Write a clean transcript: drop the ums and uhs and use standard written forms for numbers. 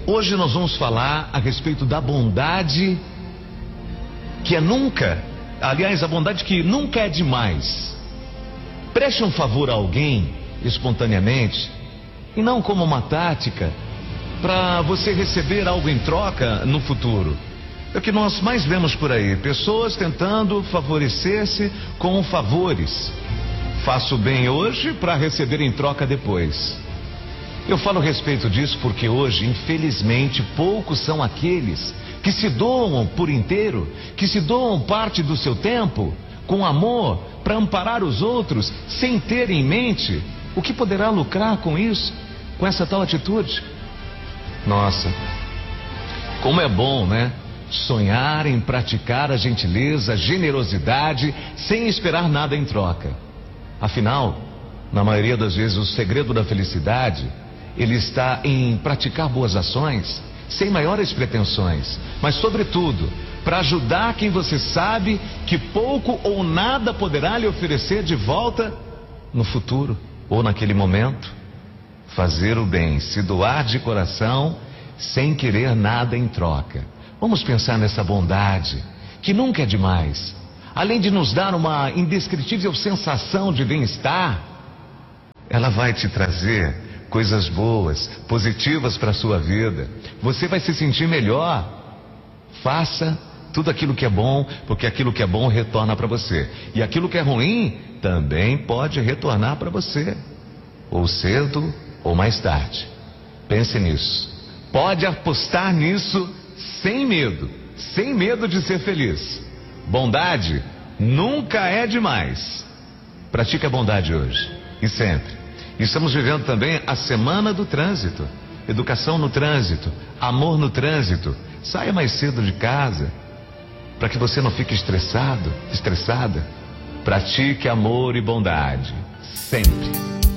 Hoje nós vamos falar a respeito da bondade que é nunca, aliás, a bondade que nunca é demais. Preste um favor a alguém espontaneamente e não como uma tática para você receber algo em troca no futuro. É o que nós mais vemos por aí, pessoas tentando favorecer-se com favores. Faço bem hoje para receber em troca depois. Eu falo a respeito disso porque hoje, infelizmente, poucos são aqueles que se doam por inteiro, que se doam parte do seu tempo, com amor, para amparar os outros, sem ter em mente o que poderá lucrar com isso, com essa tal atitude. Nossa, como é bom, né? Sonhar em praticar a gentileza, a generosidade, sem esperar nada em troca. Afinal, na maioria das vezes, o segredo da felicidade, ele está em praticar boas ações, sem maiores pretensões, mas sobretudo, para ajudar quem você sabe que pouco ou nada poderá lhe oferecer de volta no futuro, ou naquele momento. Fazer o bem, se doar de coração, sem querer nada em troca. Vamos pensar nessa bondade, que nunca é demais. Além de nos dar uma indescritível sensação de bem-estar, ela vai te trazer coisas boas, positivas para a sua vida. Você vai se sentir melhor. Faça tudo aquilo que é bom, porque aquilo que é bom retorna para você. E aquilo que é ruim também pode retornar para você, ou cedo ou mais tarde. Pense nisso. Pode apostar nisso sem medo de ser feliz. Bondade nunca é demais. Pratique a bondade hoje e sempre. Estamos vivendo também a semana do trânsito. Educação no trânsito, amor no trânsito. Saia mais cedo de casa, para que você não fique estressada. Pratique amor e bondade, sempre.